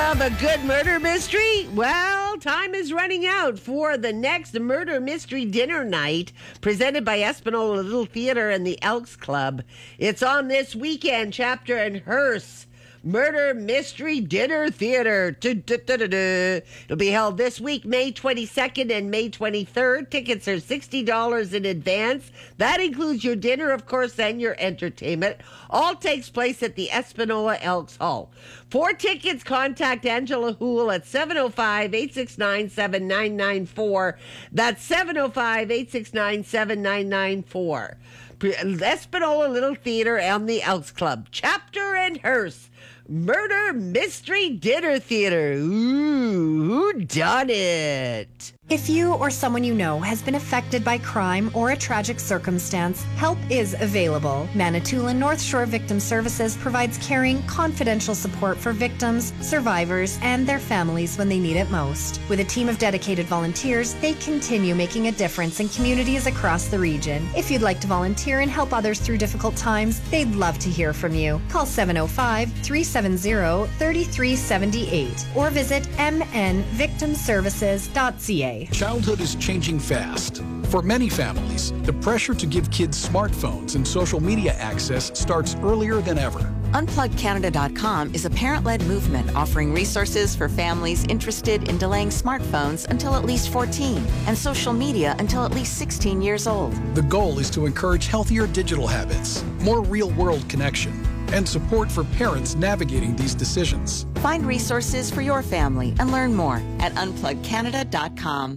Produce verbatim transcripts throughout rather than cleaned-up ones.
Love a good murder mystery? Well, time is running out for the next murder mystery dinner night presented by Espanola Little Theatre and the Elks Club. It's on this weekend, Chapter and Hearst Murder Mystery Dinner Theater. It'll be held this week, May twenty-second and May twenty-third. Tickets are sixty dollars in advance. That includes your dinner, of course, and your entertainment. All takes place at the Espanola Elks Hall. For tickets, contact Angela Houle at seven oh five, eight six nine, seven nine nine four. That's seven oh five, eight six nine, seven nine nine four. Espanola Little Theatre and the Elks Club. Chapter and Hearst Murder Mystery Dinner Theater. Ooh, who done it? If you or someone you know has been affected by crime or a tragic circumstance, help is available. Manitoulin North Shore Victim Services provides caring, confidential support for victims, survivors, and their families when they need it most. With a team of dedicated volunteers, they continue making a difference in communities across the region. If you'd like to volunteer and help others through difficult times, they'd love to hear from you. Call seven oh five, three seven zero, three three seven eight or visit m n victim services dot c a. Childhood is changing fast. For many families, the pressure to give kids smartphones and social media access starts earlier than ever. unplugged canada dot com is a parent-led movement offering resources for families interested in delaying smartphones until at least fourteen and social media until at least sixteen years old. The goal is to encourage healthier digital habits, more real-world connection, and support for parents navigating these decisions. Find resources for your family and learn more at unplugged canada dot com.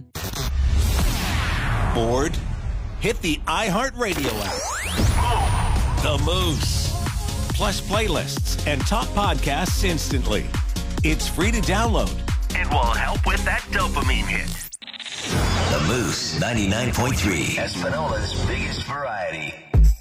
Bored? Hit the iHeartRadio app. The Moose. Plus playlists and top podcasts instantly. It's free to download. It will help with that dopamine hit. The Moose ninety-nine point three. Espanola's biggest variety.